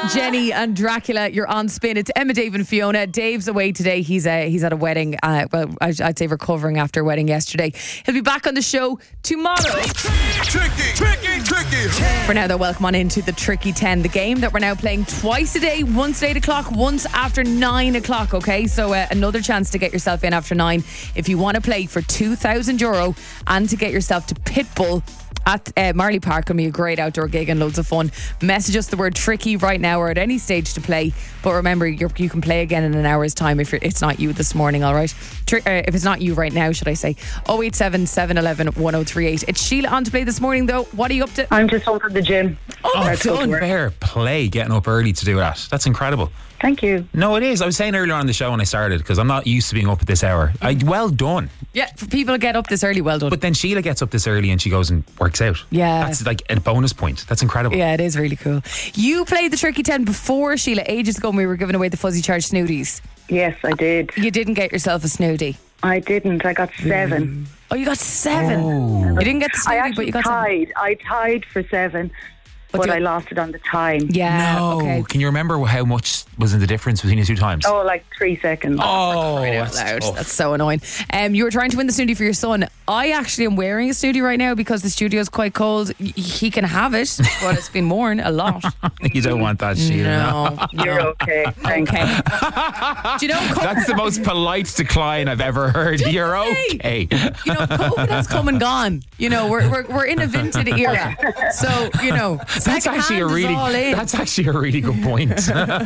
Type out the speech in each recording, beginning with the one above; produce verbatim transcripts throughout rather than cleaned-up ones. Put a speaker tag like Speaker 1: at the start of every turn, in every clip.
Speaker 1: Jenny and Dracula, you're on Spin. It's Emma, Dave and Fiona. Dave's away today. He's uh, he's at a wedding. Uh, well, I'd, I'd say recovering after a wedding yesterday. He'll be back on the show tomorrow.
Speaker 2: Tricky, tricky, tricky.
Speaker 1: For now, though, welcome on into the Tricky ten, the game that we're now playing twice a day, once at eight o'clock, once after nine o'clock, okay? So uh, another chance to get yourself in after nine if you want to play for two thousand euro and to get yourself to Pitbull at uh, Marley Park. Going to be a great outdoor gig and loads of fun. Message us the word tricky right now or at any stage to play. But remember, you're, you can play again in an hour's time if you're, it's not you this morning, all right? Tri- uh, if it's not you right now, should I say. oh eight seven, seven one one, one oh three eight. It's Sheila on to play this morning, though. What are you up to?
Speaker 3: I'm just home from the gym.
Speaker 1: Oh,
Speaker 4: Oh,
Speaker 1: that's
Speaker 4: it's
Speaker 1: fun.
Speaker 4: fair play getting up early to do that. That's incredible.
Speaker 3: Thank you.
Speaker 4: No, it is. I was saying earlier on the show when I started, because I'm not used to being up at this hour. I, well done.
Speaker 1: Yeah, for people to get up this early, well done.
Speaker 4: But then Sheila gets up this early and she goes and works out.
Speaker 1: Yeah.
Speaker 4: That's like a bonus point. That's incredible.
Speaker 1: Yeah, it is really cool. You played the Tricky ten before, Sheila, ages ago when we were giving away the Fuzzy Charge Snooties.
Speaker 3: Yes, I did.
Speaker 1: You didn't get yourself a Snootie.
Speaker 3: I didn't. I got seven.
Speaker 1: Oh, you got seven.
Speaker 4: Oh.
Speaker 1: You didn't get the
Speaker 3: I
Speaker 1: Snootie,
Speaker 3: actually
Speaker 1: but you got seven.
Speaker 3: tied. I tied for seven,
Speaker 1: But
Speaker 3: but,
Speaker 1: you-
Speaker 3: I lost it on the time.
Speaker 1: Yeah,
Speaker 4: No.
Speaker 1: okay.
Speaker 4: Can you remember how much was in the difference between the two times?
Speaker 3: Oh, like three seconds.
Speaker 4: Oh,
Speaker 1: Right out
Speaker 4: that's
Speaker 1: loud.
Speaker 4: tough.
Speaker 1: That's so annoying. Um, you were trying to win the Snootie for your son. I actually am wearing a Snootie right now because the studio is quite cold. Y- He can have it, but it's been worn a lot.
Speaker 4: You don't want that, Sheila.
Speaker 1: No,
Speaker 3: You're
Speaker 1: no.
Speaker 3: okay. Thanks.
Speaker 1: Okay. Do you know, COVID,
Speaker 4: That's the most polite decline I've ever heard. You're okay.
Speaker 1: you know, COVID has come and gone. You know, we're we're, we're in a vintage era. So, you know,
Speaker 4: That's actually a really that's actually a really good point.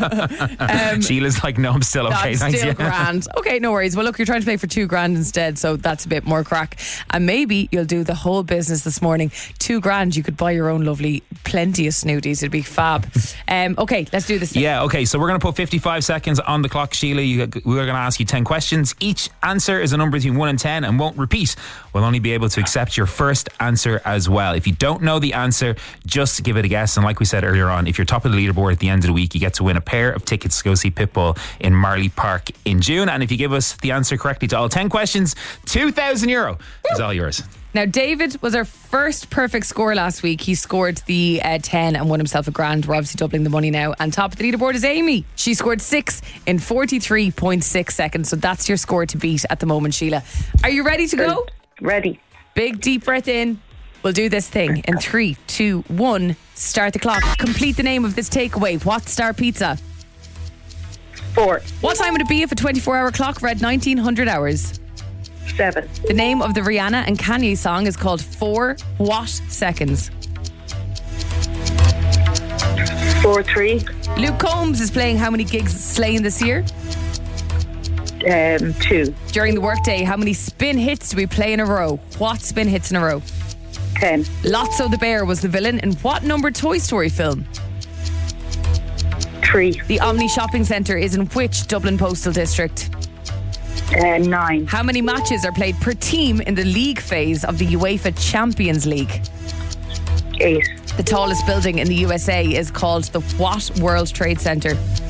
Speaker 4: Sheila's like, no, I'm still okay.
Speaker 1: That's
Speaker 4: Thanks.
Speaker 1: still
Speaker 4: yeah.
Speaker 1: grand. Okay, no worries. Well, look, you're trying to play for two grand instead, so that's a bit more crack. And maybe you'll do the whole business this morning. Two grand, you could buy your own lovely plenty of Snooties. It'd be fab. Um, okay, let's do this.
Speaker 4: Yeah, okay, so we're going to put fifty-five seconds on the clock, Sheila. You, we're going to ask you ten questions. Each answer is a number between one and ten and won't repeat. We'll only be able to accept your first answer as well. If you don't know the answer, just give it a guess. And like we said earlier on, if you're top of the leaderboard at the end of the week, you get to win a pair of tickets to go see Pitbull in Marley Park in June. And if you give us the answer correctly to all ten questions, two thousand euro is all yours.
Speaker 1: Now, David was our first perfect score last week. He scored the uh, ten and won himself a grand. We're obviously doubling the money now. And top of the leaderboard is Amy. She scored six in forty-three point six seconds. So that's your score to beat at the moment, Sheila. Are you ready to go?
Speaker 3: Ready.
Speaker 1: Big deep breath in. We'll do this thing in three, two, one. Start the clock. Complete the name of this takeaway. What star pizza?
Speaker 3: Four.
Speaker 1: What time would it be if a twenty-four hour clock read nineteen hundred hours?
Speaker 3: Seven.
Speaker 1: The name of the Rihanna and Kanye song is called Four What Seconds?
Speaker 3: Four, three.
Speaker 1: Luke Combs is playing how many gigs slaying this year?
Speaker 3: Um, two.
Speaker 1: During the workday, how many spin hits do we play in a row? What spin hits in a row?
Speaker 3: Ten.
Speaker 1: Lotso the Bear was the villain in what number Toy Story film?
Speaker 3: Three.
Speaker 1: The Omni Shopping Centre is in which Dublin Postal District?
Speaker 3: Uh, nine.
Speaker 1: How many matches are played per team in the league phase of the UEFA Champions League?
Speaker 3: Eight.
Speaker 1: The tallest building in the U S A is called the what World Trade Center?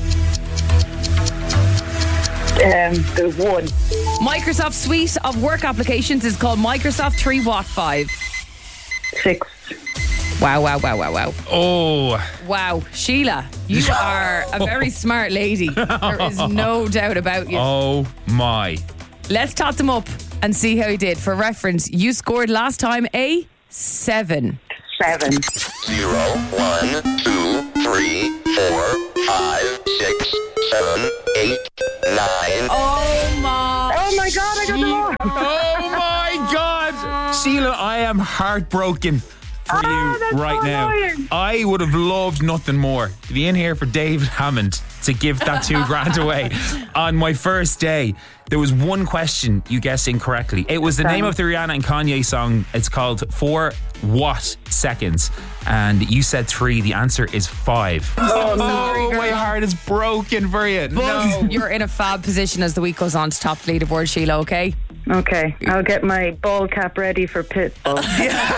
Speaker 3: Um, the one.
Speaker 1: Microsoft's suite of work applications is called Microsoft three Watt five.
Speaker 3: Six.
Speaker 1: Wow, wow, wow, wow, wow.
Speaker 4: Oh,
Speaker 1: Wow, Sheila, you are a very smart lady. There is no doubt about you.
Speaker 4: oh my.
Speaker 1: Let's tot them up and see how you did. For reference, you scored last time a seven.
Speaker 3: Seven.
Speaker 2: Zero, one, two, three, four, five, six, seven, eight, nine.
Speaker 1: Oh my.
Speaker 3: Oh my God, I got them all.
Speaker 4: Oh my God. Sheila, I am heartbroken for
Speaker 3: Ah,
Speaker 4: you
Speaker 3: that's
Speaker 4: right
Speaker 3: so
Speaker 4: now.
Speaker 3: annoying.
Speaker 4: I would have loved nothing more to be in here for David Hammond to give that two grand away on my first day. There was one question you guessed incorrectly. It was the name of the Rihanna and Kanye song. It's called Four What Seconds, and you said three. The answer is five.
Speaker 1: Oh, sorry, girl.
Speaker 4: my heart is broken for you.
Speaker 1: But
Speaker 4: No.
Speaker 1: you're in a fab position as the week goes on to top the leaderboard, Sheila, okay?
Speaker 3: Okay, I'll get my ball cap ready for Pitbull.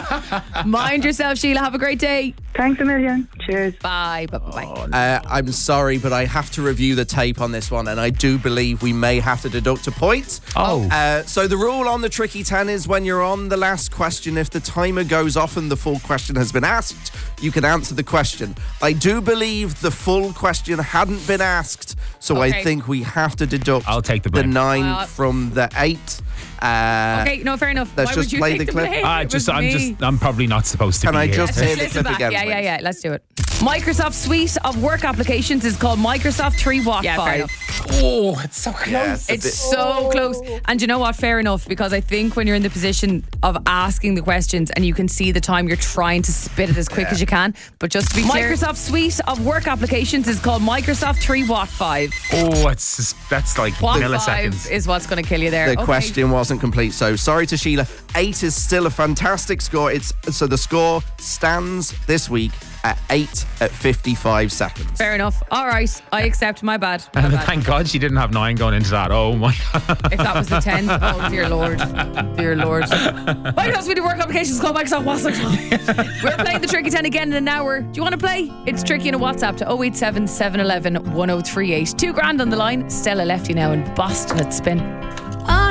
Speaker 1: Mind yourself, Sheila. Have a great day.
Speaker 3: Thanks a million. Cheers.
Speaker 1: Bye. Bye. Bye. Bye.
Speaker 5: Uh, I'm sorry, but I have to review the tape on this one, and I do believe we may have to deduct a point.
Speaker 4: Oh.
Speaker 5: Uh, so the rule on the Tricky ten is when you're on the last question, if the timer goes off and the full question has been asked, you can answer the question. I do believe the full question hadn't been asked, so
Speaker 1: Okay.
Speaker 5: I think we have to deduct
Speaker 4: I'll take the
Speaker 5: the
Speaker 4: blame.
Speaker 5: nine
Speaker 1: Well,
Speaker 5: from the eight. Uh,
Speaker 1: Okay, no, fair enough.
Speaker 5: let's
Speaker 1: Why
Speaker 5: just
Speaker 1: would you
Speaker 5: play
Speaker 1: take
Speaker 5: the
Speaker 1: the
Speaker 5: clip.
Speaker 1: blame?
Speaker 4: I
Speaker 1: It
Speaker 4: just,
Speaker 1: was
Speaker 4: I'm
Speaker 1: me.
Speaker 4: just, I'm probably not supposed to
Speaker 5: Can
Speaker 4: be
Speaker 5: I
Speaker 4: here.
Speaker 5: just hear the
Speaker 1: Listen
Speaker 5: clip
Speaker 1: back.
Speaker 5: again,
Speaker 1: Yeah, yeah,
Speaker 5: please?
Speaker 1: yeah. Let's do it. Microsoft's suite of work applications is called Microsoft three Watt Yeah, fair five. enough.
Speaker 4: Oh, it's so close.
Speaker 5: Yeah, it's a
Speaker 1: It's
Speaker 5: bit-
Speaker 1: so close. And you know what? Fair enough, because I think when you're in the position of asking the questions and you can see the time, you're trying to spit it as quick as you can. But just to be clear, Microsoft's suite of work applications is called Microsoft three Watt five.
Speaker 4: Oh, it's just, that's like
Speaker 1: Watt
Speaker 4: milliseconds.
Speaker 1: five is what's going to kill you there.
Speaker 5: The
Speaker 1: Okay.
Speaker 5: question wasn't complete, so sorry to Sheila. Eight is still a fantastic score. It's so the score stands this week at eight at fifty-five seconds.
Speaker 1: Fair enough. All right. I accept. My bad. My
Speaker 4: And
Speaker 1: bad.
Speaker 4: thank God she didn't have nine going into that. Oh my God.
Speaker 1: If that was the tenth, oh dear Lord, dear Lord. Microsoft Suite of Work Applications called Microsoft WhatsApp. We're playing the Tricky ten again in an hour. Do you want to play? It's Tricky in a WhatsApp to oh eight seven, seven one one, one oh three eight. Two grand on the line. Stella left you now in Boston at Spin.